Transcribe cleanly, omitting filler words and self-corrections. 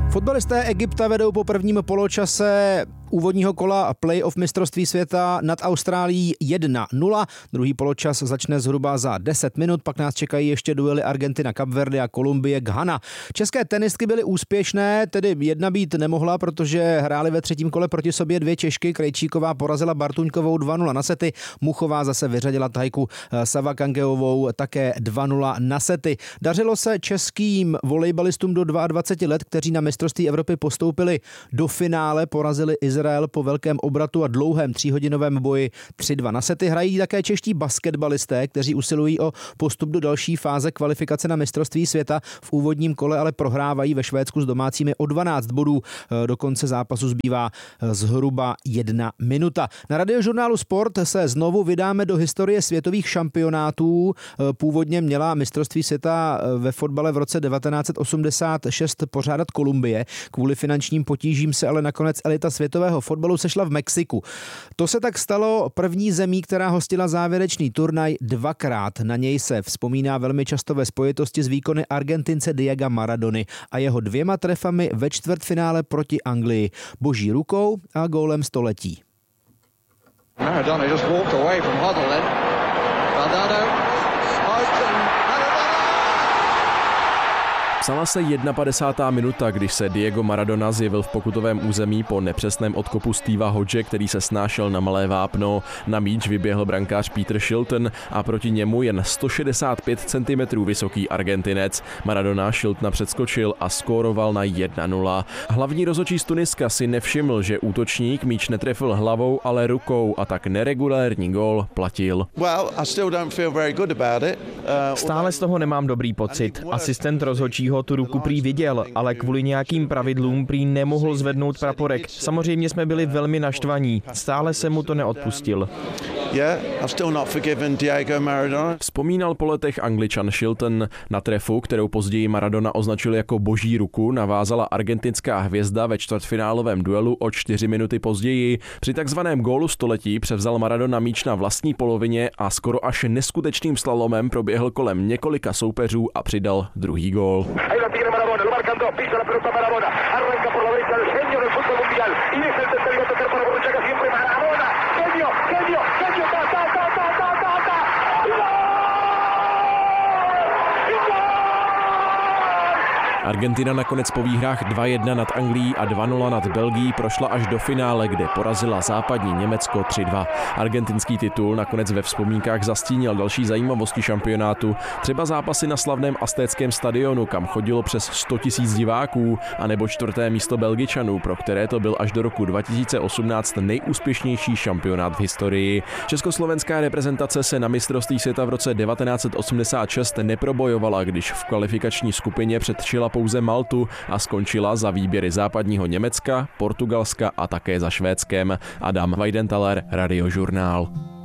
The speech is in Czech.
Fotbalisté Egypta vedou po prvním poločase úvodního kola playoff mistrovství světa nad Austrálií 1-0. Druhý poločas začne zhruba za 10 minut, pak nás čekají ještě duely Argentina, Kapverdy a Kolumbie, Ghana. České tenistky byly úspěšné, tedy jedna být nemohla, protože hrály ve třetím kole proti sobě dvě Češky. Krejčíková porazila Bartuňkovou 2-0 na sety, Muchová zase vyřadila Tajku Savakangeovou také 2-0 na sety. Dařilo se českým volejbalistům do 22 let, kteří na mistrovství Evropy postoupili do finále, porazili Izrael po velkém obratu a dlouhém 3hodinovém boji 3-2 na sety. Hrají také čeští basketbalisté, kteří usilují o postup do další fáze kvalifikace na mistrovství světa. V úvodním kole ale prohrávají ve Švédsku s domácími o 12 bodů. Do konce zápasu zbývá zhruba 1 minuta. Na Radiožurnálu Sport se znovu vydáme do historie světových šampionátů. Původně měla mistrovství světa ve fotbale v roce 1986 pořádat Kolumbie. Kvůli finančním potížím se ale nakonec elita světového fotbalu sešla v Mexiku. To se tak stalo první zemí, která hostila závěrečný turnaj dvakrát. Na něj se vzpomíná velmi často ve spojitosti s výkony Argentince Diega Maradony a jeho 2 trefami ve čtvrtfinále proti Anglii. Boží rukou a gólem století. Maradona just walked away from Hoddle then. Valdano. Psala se 51. minuta, když se Diego Maradona zjevil v pokutovém území po nepřesném odkopu Steva Hodge, který se snášel na malé vápno. Na míč vyběhl brankář Peter Shilton a proti němu jen 165 cm vysoký Argentinec. Maradona Shiltona předskočil a skóroval na 1-0. Hlavní rozhodčí z Tuniska si nevšiml, že útočník míč netrefil hlavou, ale rukou a tak neregulérní gól platil. Stále z toho nemám dobrý pocit. Asistent rozhodčího tu ruku prý viděl, ale kvůli nějakým pravidlům prý nemohl zvednout praporek. Samozřejmě jsme byli velmi naštvaní. Stále se mu to neodpustil. Vzpomínal po letech Angličan Shilton. Na trefu, kterou později Maradona označil jako boží ruku, navázala argentinská hvězda ve čtvrtfinálovém duelu o 4 minuty později. Při takzvaném gólu století převzal Maradona míč na vlastní polovině a skoro až neskutečným slalomem proběhl kolem několika soupeřů a přidal druhý gól. Argentina nakonec po výhrách 2-1 nad Anglií a 2-0 nad Belgií prošla až do finále, kde porazila západní Německo 3-2. Argentinský titul nakonec ve vzpomínkách zastínil další zajímavosti šampionátu, třeba zápasy na slavném Aztéckém stadionu, kam chodilo přes 100 000 diváků, anebo 4. místo Belgičanů, pro které to byl až do roku 2018 nejúspěšnější šampionát v historii. Československá reprezentace se na mistrovství světa v roce 1986 neprobojovala, když v kvalifikační skupině předčila pouze Maltu a skončila za výběry západního Německa, Portugalska a také za Švédskem. Adam Weidenthaler, Radiožurnál.